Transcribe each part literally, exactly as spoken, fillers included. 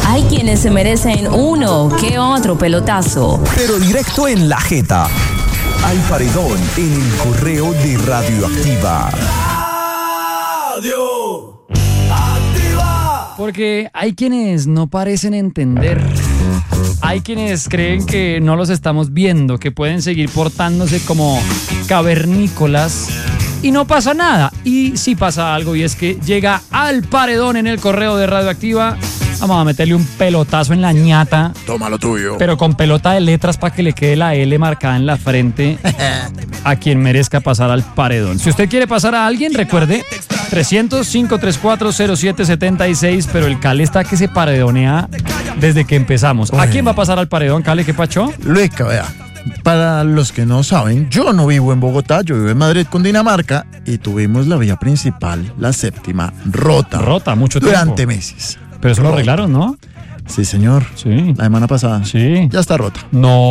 Hay quienes se merecen uno que otro pelotazo. Pero directo en la jeta. Al paredón en el correo de Radioactiva. Radio Activa. Porque hay quienes no parecen entender. Hay quienes creen que no los estamos viendo, que pueden seguir portándose como cavernícolas y no pasa nada. Y sí pasa algo, y es que llega al paredón en el correo de Radioactiva. Vamos a meterle un pelotazo en la ñata. Toma lo tuyo. Pero con pelota de letras para que le quede la L marcada en la frente a quien merezca pasar al paredón. Si usted quiere pasar a alguien, recuerde trescientos, cinco tres cuatro, cero siete siete seis, pero el Cale está que se paredonea desde que empezamos. ¿A quién va a pasar al paredón, Cale? ¿Qué pacho? Luica, vea. Para los que no saben, yo no vivo en Bogotá, yo vivo en Madrid, Cundinamarca, y tuvimos la vía principal, la séptima, rota. Rota, mucho tiempo. Durante meses. Pero eso lo arreglaron, ¿no? Sí, señor. Sí. La semana pasada. Sí. Ya está rota.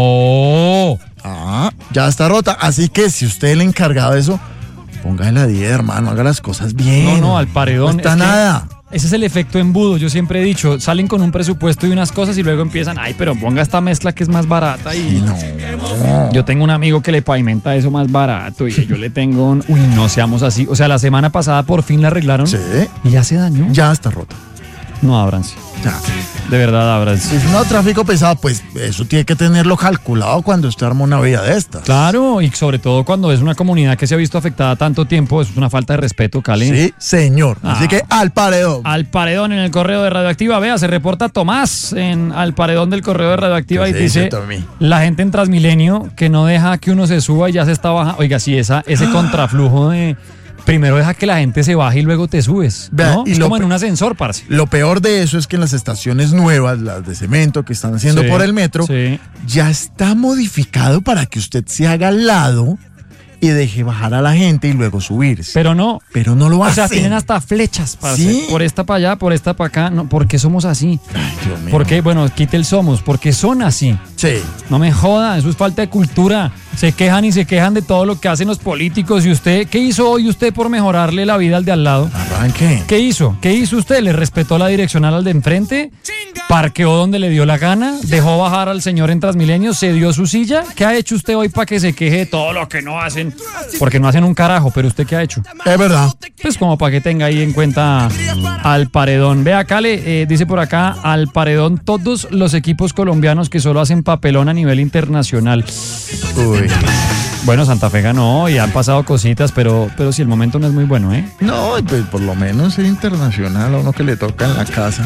No. Ah, ya está rota. Así que si usted es el encargado de eso, póngale la diez, hermano, haga las cosas bien. No, no, al paredón. No está es que nada. Ese es el efecto embudo. Yo siempre he dicho, salen con un presupuesto y unas cosas y luego empiezan, ay, pero ponga esta mezcla que es más barata. Y no. Yo tengo un amigo que le pavimenta eso más barato y yo le tengo un... Uy, no seamos así. O sea, la semana pasada por fin la arreglaron. Sí. Y ya se dañó. Ya está rota. No, ábranse. Ya. De verdad, ábranse. Si no tráfico pesado, pues eso tiene que tenerlo calculado cuando usted arma una vía de estas. Claro, y sobre todo cuando es una comunidad que se ha visto afectada tanto tiempo, eso es una falta de respeto, Cali. Sí, señor. Ah. Así que al paredón. Al paredón en el correo de Radioactiva. Vea, se reporta Tomás en al paredón del correo de Radioactiva y ¿Qué dice, dice Tommy? la gente en Transmilenio que no deja que uno se suba y ya se está bajando. Oiga, sí, esa, ese contraflujo de... Primero deja que la gente se baje y luego te subes, Vea, ¿no? y Es lo como en pe- un ascensor, parce. Lo peor de eso es que en las estaciones nuevas, las de cemento que están haciendo Sí, por el metro, sí. ya está modificado para que usted se haga al lado y deje bajar a la gente y luego subirse. Pero no. Pero no lo O hacen. sea, tienen hasta flechas, parce. Sí. Por esta para allá, por esta para acá. No, ¿por qué somos así? Ay, Dios mío. ¿Por qué? Bueno, quite el somos. Porque son así. Sí. No me joda, eso es falta de cultura. Se quejan y se quejan de todo lo que hacen los políticos. ¿Y usted qué hizo hoy usted por mejorarle la vida al de al lado? Arranque. ¿Qué hizo? ¿Qué hizo usted? ¿Le respetó la direccional al de enfrente? ¿Parqueó donde le dio la gana? ¿Dejó bajar al señor en Transmilenio? ¿Se dio su silla? ¿Qué ha hecho usted hoy para que se queje de todo lo que no hacen? Porque no hacen un carajo, pero ¿usted qué ha hecho? Es verdad. Pues como para que tenga ahí en cuenta al paredón. Vea, Cale, eh, dice por acá, al paredón todos los equipos colombianos que solo hacen papelón a nivel internacional. Uy. Bueno, Santa Fe ganó y han pasado cositas, pero, pero sí, el momento no es muy bueno, ¿eh? No, pues por lo menos ser internacional a uno que le toca en la casa.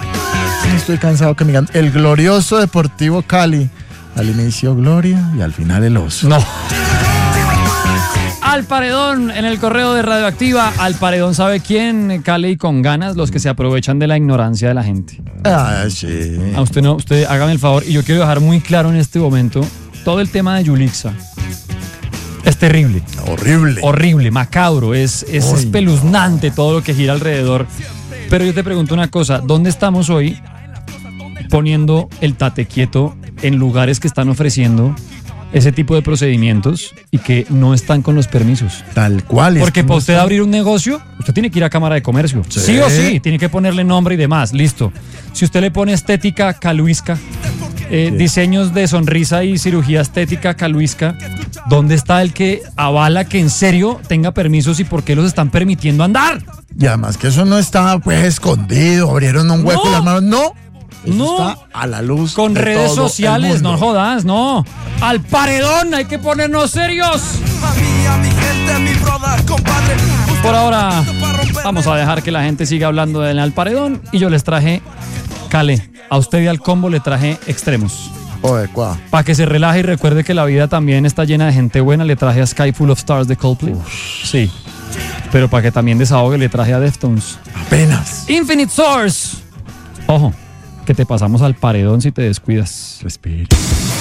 Estoy cansado que me digan el glorioso Deportivo Cali. Al inicio Gloria y al final el oso. No. Al paredón en el correo de Radioactiva. Al paredón, ¿sabe quién? Cali y con ganas, los que se aprovechan de la ignorancia de la gente. Ah, sí. A usted no, usted hágame el favor, y yo quiero dejar muy claro en este momento, todo el tema de Yulixa es terrible. Horrible. Horrible, macabro, es, es Uy, espeluznante todo lo que gira alrededor. Pero yo te pregunto una cosa, ¿dónde estamos hoy poniendo el tate quieto en lugares que están ofreciendo ese tipo de procedimientos y que no están con los permisos? Tal cual. es Porque que para no usted está- abrir un negocio, usted tiene que ir a Cámara de Comercio. Sí, Sí. o sí, tiene que ponerle nombre y demás, listo. Si usted le pone estética Caluisca, eh, Sí. diseños de sonrisa y cirugía estética Caluisca, ¿dónde está el que avala que en serio tenga permisos y por qué los están permitiendo andar? Y además que eso no está pues escondido, abrieron un hueco No. y las manos. No. Eso No. está a la luz. Con de redes todo el sociales, mundo. no jodas, no. Al paredón hay que ponernos serios. A mí, a mi gente, a mi brother, compadre. Por ahora vamos a dejar que la gente siga hablando del al paredón y yo les traje, Cale, a usted y al combo le traje extremos. Oye, cuá. Para que se relaje y recuerde que la vida también está llena de gente buena, le traje a Sky Full of Stars de Coldplay. Sí. Pero para que también desahogue le traje a Deftones. Apenas. Infinite Source. Ojo, que te pasamos al paredón si te descuidas. Respire.